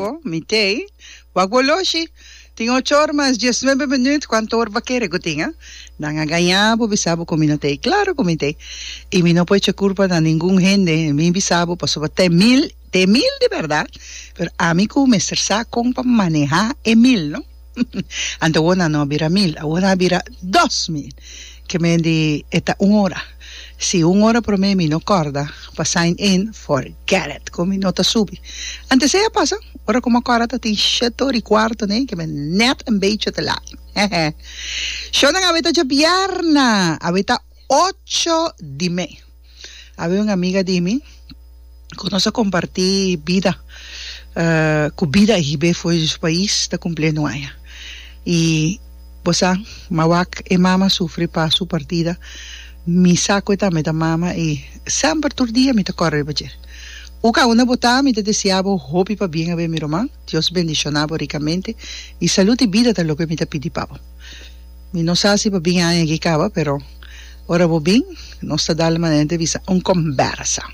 tiempo, mitei, wagwaloshi. Tingo 8 horas, 19 minutos, ¿cuánto hora va a querer que tenga? Nanga ganhabo, bisabo, cominotei, claro, comitei. Y mi no puede echar culpa a ningún gente, mi bisabo pasó até 1000, de verdad, pero a mí como me estresa con para manejar 1000, ¿no? Antes una no vira 1000, ahora vira 2000, que me di esta 1 hora. Si 1 hora por me no corda, para sign in, forget it, como no te subi. Antes ya pasa, ora como corda, ti 7:15, né, que me net een beetje te laat. Yo no aveta ya vierna, aveta 8 de mei. Había una amiga de mí, que nos compartir vida, com vida e be foi do país, está cumprindo aia. E, você, mawak e mama sofre para sua partida, mi saco eta meta mama e sempre todo dia me te corre bajer. Uka una bota me te deseavo hopi pa bien a ver mi román, Dios bendicionaba ricamente y salud y vida de lo que me te pidi pavo. Mi no sa si pa bien aia que cava, pero ora bo bien, no sta dal manente visa un conversa.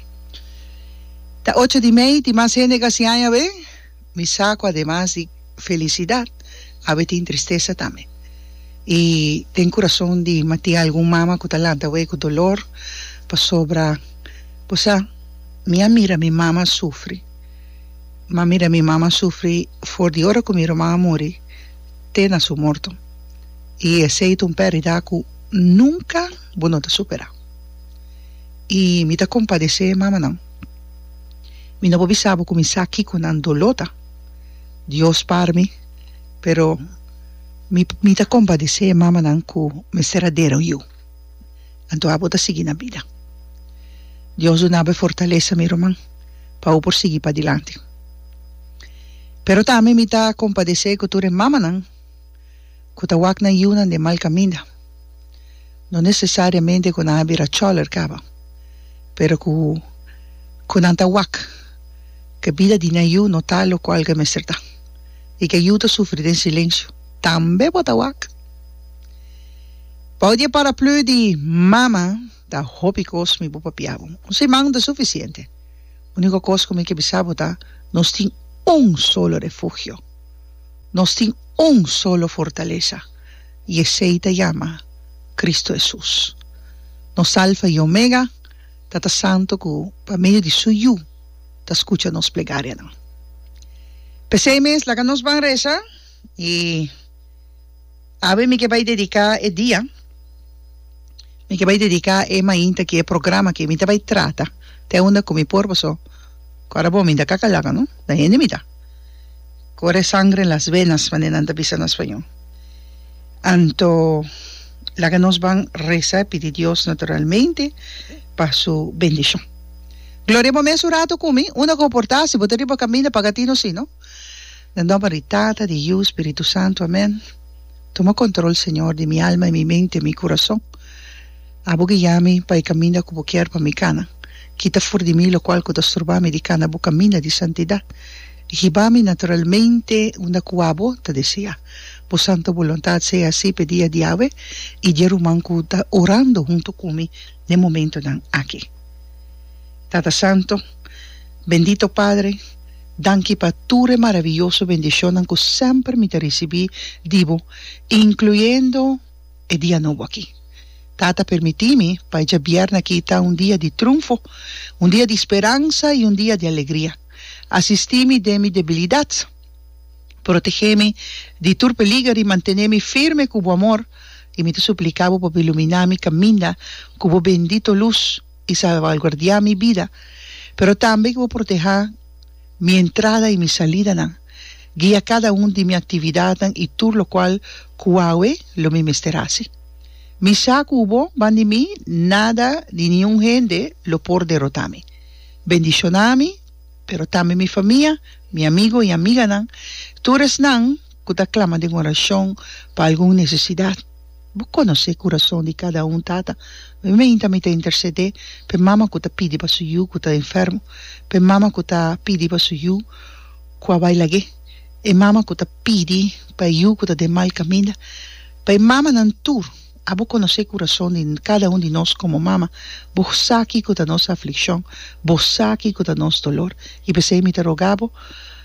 Ta 8 de mei, ti más gente que si aia ve, mi saco además de felicidad, a ver ti tristeza también. Y ten corazón de matar algún mama que talanta ve con dolor para sobra pues mira mi mamá sufre mi mamá sufre for de hora que mi mamá muere tena su muerto y ese es un pérdida que nunca bueno te supera y mi te compadece mamá no mi no bisabo que mi saki con andolota Dios par mí pero mi te compadece mamá nan ku me serradero yo anto abo ta seguir na vida Dios unabe fortaleza mi román pa por seguir para adelante pero también mi te compadece que tu eres mamá nan que te wak na yuna de mal camino no necesariamente con abira choler cava pero con anta wak que vida di na yu no tal lo cual que me certa y que yu te sufrir en silencio tambe botawak. Paudia para plus di mama da hopicos mi bupapiabo. Un semang de suficiente. Único cosa que bisabo da nos tin un solo refugio. Nos tin un solo fortaleza. Y ese te llama Cristo Jesús. Nos alfa y omega, tata santo que pa medio di suyu ta escucha nos plegaria. Pesemes la que nos van reza y a ver, mi que va a dedicar el día, mi que va a dedicar el mainta que el programa que mi te va a tratar, te onda con mi porvo so, cara bo mi da cacalaga, ¿no? Da gente mita. Corre sangre en las venas, manenanta pisa en español. Anto, la que nos van a rezar, pide Dios naturalmente para su bendición. Gloria a su rato con mi, una comportarse, botar para camino para gatino, sí, ¿no? Dando paritata de Dios, Espíritu Santo, amén. Toma control, Señor, de mi alma y mi mente y mi corazón. Abo que llame para caminar como quiera para mi cana. Quita fuera de mí lo cual que te estorba mi cana, abo camina de santidad. Y gibame naturalmente una cuabo te desea. Por santa voluntad sea así, pedía a Dios y Jeruman que está orando junto conmigo de momento aquí. Tata Santo, bendito Padre, danke para tu maravillosa bendición que siempre me te recibí divo, incluyendo el día nuevo aquí. Tata, permitime para ya viernes aquí está un día de triunfo, un día de esperanza y un día de alegría. Asistime de mi debilidad, protegeme de tu peligro y manteneme firme con tu amor y me te suplicaba para iluminar mi camino con tu bendito luz y salvaguardar mi vida, pero también para proteger mi entrada y mi salida, guía cada uno de mi actividad y tú lo cual cuawe lo me mesterase. Mi saco hubo, van de mí, nada ni ni un gente lo por derrotarme. Bendicioname, pero también mi familia, mi amigo y amiga, tú eres que te clama de oración para alguna necesidad. Vos conoces el corazón de cada uno, tata. Me te intercede, per mamá que te pide para su yu, que te enfermo, per mamá que te pide para su yu, que bailage, e mamá que te pide para yu, que te de mal camino, per mamá nan tur, a vos conocer el corazón de cada uno de nosotros como mamá, vos sabe que te nos aflicción, vos sabe que te nos dolor, y pensé me te rogabo,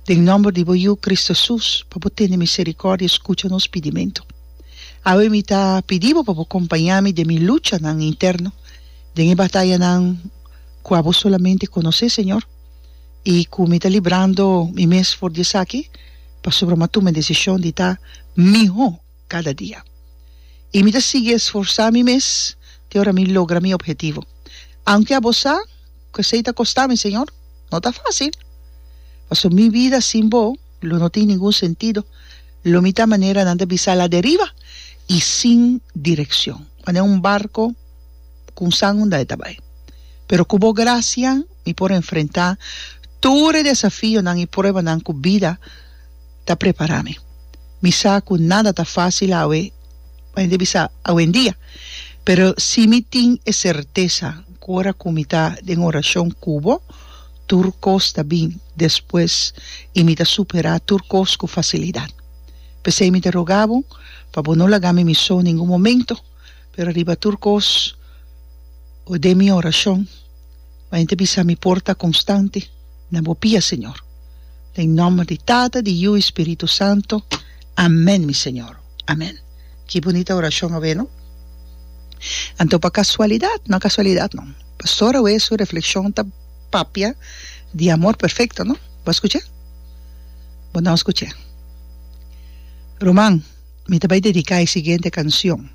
En nombre de Boyu Cristo Jesús, para tener misericordia, escucha nos pedimento. Ahora me está pidiendo para acompañarme de mi lucha en interno, de mi batalla en cual solamente conocer, Señor, y que me está librando mi mes por Dios aquí, para sobremantur mi decisión de estar mejor cada día. Y me sigue esforzar mi mes, que ahora me logra mi objetivo. Aunque a vos que se está costando, Señor, no está fácil. Pues mi vida sin vos, no tiene ningún sentido. Lo mitad manera de andar a la deriva y sin dirección. Cuando es un barco con sangre de tabay. Pero como gracia, me puedo enfrentar todo el desafío y prueba en tu vida, está prepararme. Mi saco nada está fácil hoy en día. Pero si mi tengo certeza, que ahora comita en oración cubo, turcos también después imita superar turcos con facilidad. Pues me te rogaba para no lagarme mi son en ningún momento, pero arriba turcos o de mi oración, va a pisar mi puerta constante, na bopía, Señor. En nombre de Tata, de Hijo y Espíritu Santo. Amén, mi Señor. Amén. Qué bonita oración, a ver, ¿no? Anto para casualidad, no. Pastora, o su reflexión está papia de amor perfecto, ¿no? ¿Va a escuchar? Bueno, no escuché. Román, me te voy a dedicar a la siguiente canción.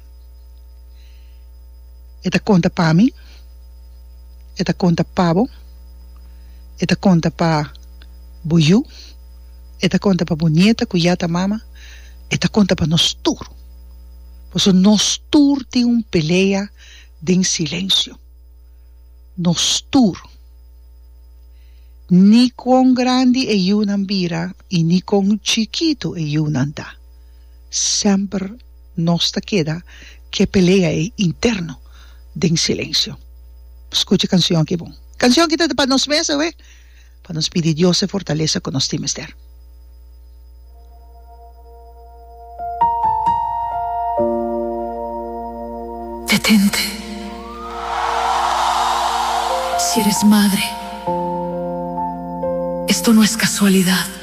Esta conta para mí, esta conta pavo, esta conta para Boyu, esta conta para Bonita, Cuyata Mama, esta conta para Nostur. Pues Nostur tiene un pelea de silencio. Nostur. Ni con grande e una ambira y ni con chiquito e una anda. Siempre nos queda que pelea interno de silencio. Escucha canción que bon. Canción que te para nos mesa, ¿ve? Para nos pedir Dios se fortaleza con nos timester. Detente. Si eres madre, esto no es casualidad.